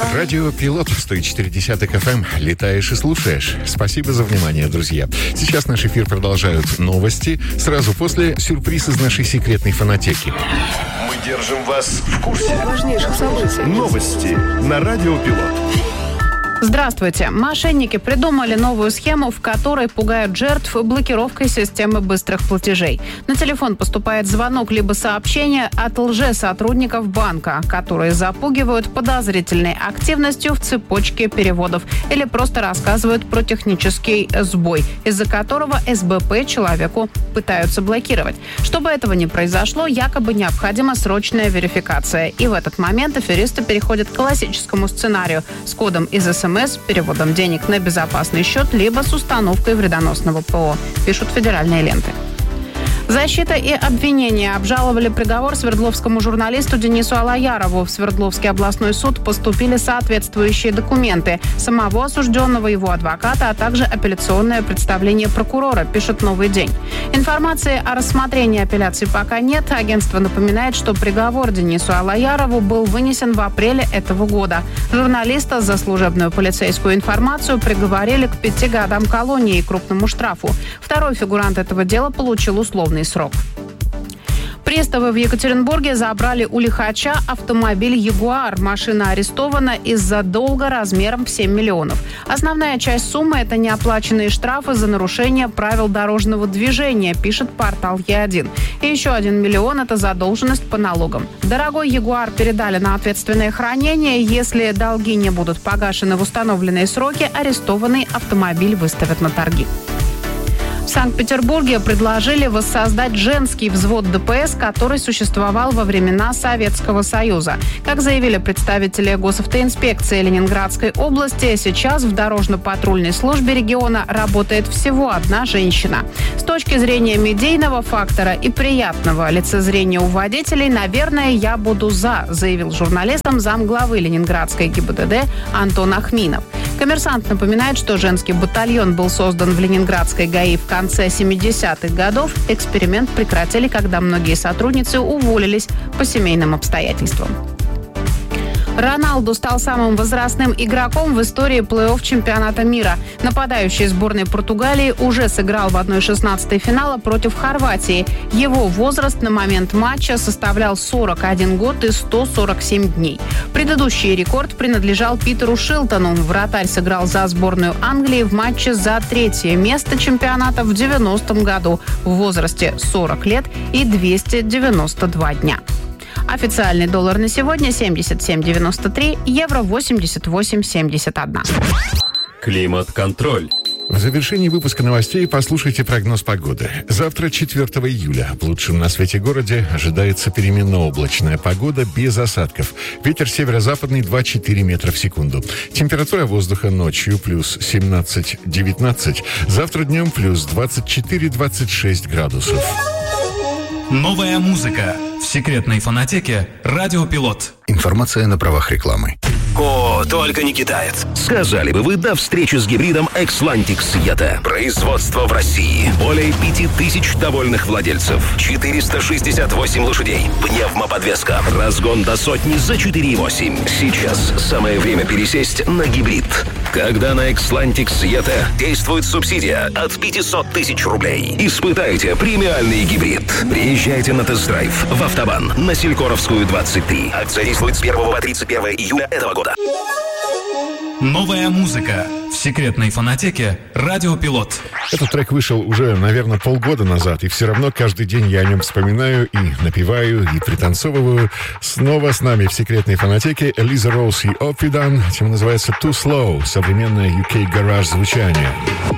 Радио Пилот 104.10 FM. Летаешь и слушаешь. Спасибо за внимание, друзья. Сейчас наш эфир продолжают новости. Сразу после сюрприз из нашей секретной фонотеки. Мы держим вас в курсе важнейших событий. Новости на Радио Пилот. Здравствуйте. Мошенники придумали новую схему, в которой пугают жертв блокировкой системы быстрых платежей. На телефон поступает звонок либо сообщение от лжесотрудников банка, которые запугивают подозрительной активностью в цепочке переводов или просто рассказывают про технический сбой, из-за которого СБП человеку пытаются блокировать. Чтобы этого не произошло, якобы необходима срочная верификация. И в этот момент аферисты переходят к классическому сценарию с кодом из СМС, переводом денег на безопасный счет, либо с установкой вредоносного ПО, пишут федеральные ленты. Защита и обвинение обжаловали приговор свердловскому журналисту Денису Алаярову. В Свердловский областной суд поступили соответствующие документы самого осужденного, его адвоката, а также апелляционное представление прокурора, пишет «Новый день». Информации о рассмотрении апелляции пока нет. Агентство напоминает, что приговор Денису Алаярову был вынесен в апреле этого года. Журналиста за служебную полицейскую информацию приговорили к 5 годам колонии и крупному штрафу. Второй фигурант этого дела получил условный срок. Приставы в Екатеринбурге забрали у лихача автомобиль «Ягуар». Машина арестована из-за долга размером в 7 миллионов. Основная часть суммы – это неоплаченные штрафы за нарушение правил дорожного движения, пишет портал Е1. И еще 1 миллион – это задолженность по налогам. Дорогой «Ягуар» передали на ответственное хранение. Если долги не будут погашены в установленные сроки, арестованный автомобиль выставят на торги. В Санкт-Петербурге предложили воссоздать женский взвод ДПС, который существовал во времена Советского Союза. Как заявили представители госавтоинспекции Ленинградской области, сейчас в дорожно-патрульной службе региона работает всего одна женщина. С точки зрения медийного фактора и приятного лицезрения у водителей, наверное, я буду за, заявил журналистам замглавы Ленинградской ГИБДД Антон Ахминов. «Коммерсант» напоминает, что женский батальон был создан в Ленинградской ГАИ в конце 70-х годов. Эксперимент прекратили, когда многие сотрудницы уволились по семейным обстоятельствам. Роналду стал самым возрастным игроком в истории плей-офф чемпионата мира. Нападающий сборной Португалии уже сыграл в 1/16 финала против Хорватии. Его возраст на момент матча составлял 41 год и 147 дней. Предыдущий рекорд принадлежал Питеру Шилтону. Вратарь сыграл за сборную Англии в матче за 3-е место чемпионата в 90-м году в возрасте 40 лет и 292 дня. Официальный доллар на сегодня 77.93, евро 88.71. Климат-контроль. В завершении выпуска новостей послушайте прогноз погоды. Завтра, 4 июля, в лучшем на свете городе ожидается переменно-облачная погода без осадков. Ветер северо-западный 2-4 метра в секунду. Температура воздуха ночью плюс 17-19. Завтра днем плюс 24-26 градусов. Новая музыка в секретной фонотеке «Радио Пилот». Информация на правах рекламы. О, только не китаец. Сказали бы вы до встречи с гибридом Xlantix Yeta. Производство в России. Более 5000 довольных владельцев. 468 лошадей. Пневмоподвеска. Разгон до сотни за 4,8. Сейчас самое время пересесть на гибрид. Когда на Xlantix Yeta действует субсидия от 500 тысяч рублей. Испытайте премиальный гибрид. Приезжайте на тест-драйв в Автобан на Селькоровскую, 23. Акция действует с 1 по 31 июля этого года. Новая музыка в секретной фонотеке «Радио Пилот». Этот трек вышел уже, наверное, полгода назад, и все равно каждый день я о нем вспоминаю и напеваю, и пританцовываю. Снова с нами в секретной фонотеке Элиза Роуз и Опидан. Тема называется «Too Slow», современное UK гараж звучание.